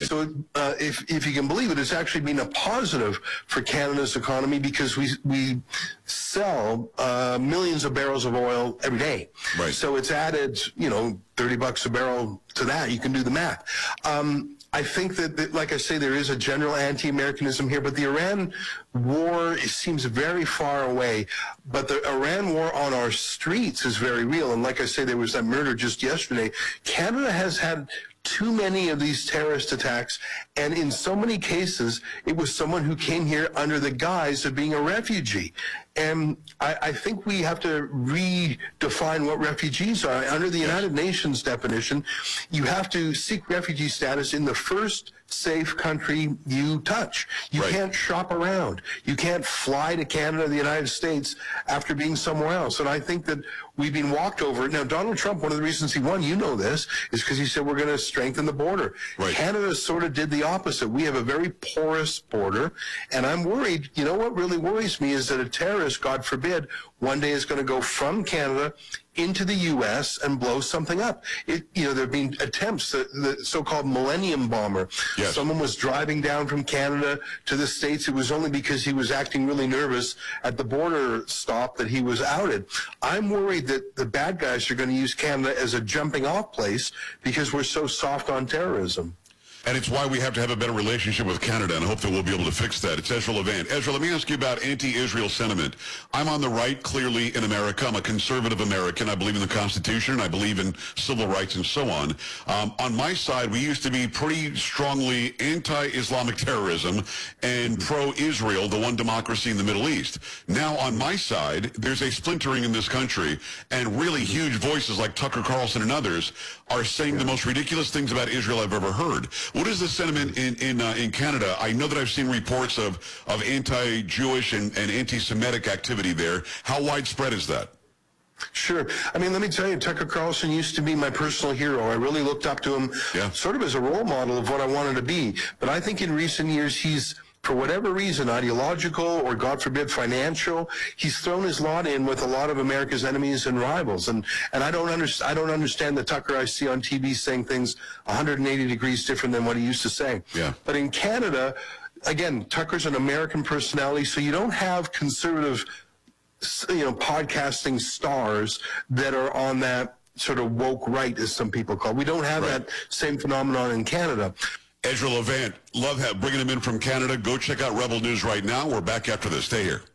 So if you can believe it, it's actually been a positive for Canada's economy because we sell millions of barrels of oil every day. Right. So it's added, $30 a barrel to that. You can do the math. I think that, like I say, there is a general anti-Americanism here, but the Iran war seems very far away. But the Iran war on our streets is very real. And like I say, there was that murder just yesterday. Canada has had too many of these terrorist attacks, and in so many cases, it was someone who came here under the guise of being a refugee. And I think we have to redefine what refugees are. Under the United Nations definition, you have to seek refugee status in the first safe country you touch. You can't shop around. You can't fly to Canada or the United States after being somewhere else. And I think that we've been walked over. Now, Donald Trump, one of the reasons he won, this, is because he said we're going to strengthen the border. Right. Canada sort of did the opposite. We have a very porous border, and I'm worried. You know what really worries me is that a terrorist, God forbid, one day is going to go from Canada into the U.S. and blow something up. There have been attempts, the so-called Millennium Bomber. Yes. Someone was driving down from Canada to the States. It was only because he was acting really nervous at the border stop that he was outed. I'm worried that the bad guys are going to use Canada as a jumping off place because we're so soft on terrorism. And it's why we have to have a better relationship with Canada, and I hope that we'll be able to fix that. It's Ezra Levant. Ezra, let me ask you about anti-Israel sentiment. I'm on the right, clearly, in America. I'm a conservative American. I believe in the Constitution. I believe in civil rights and so on. On my side, we used to be pretty strongly anti-Islamic terrorism and pro-Israel, the one democracy in the Middle East. Now, on my side, there's a splintering in this country, and really huge voices like Tucker Carlson and others are saying the most ridiculous things about Israel I've ever heard. What is the sentiment in Canada? I know that I've seen reports of anti-Jewish and anti-Semitic activity there. How widespread is that? Sure. I mean, let me tell you, Tucker Carlson used to be my personal hero. I really looked up to him sort of as a role model of what I wanted to be. But I think in recent years he's, for whatever reason, ideological or, God forbid, financial, he's thrown his lot in with a lot of America's enemies and rivals. And I don't understand the Tucker I see on TV saying things 180 degrees different than what he used to say. Yeah. But in Canada, again, Tucker's an American personality, so you don't have conservative, podcasting stars that are on that sort of woke right, as some people call it. We don't have that same phenomenon in Canada. Ezra Levant, love bringing him in from Canada. Go check out Rebel News right now. We're back after this. Stay here.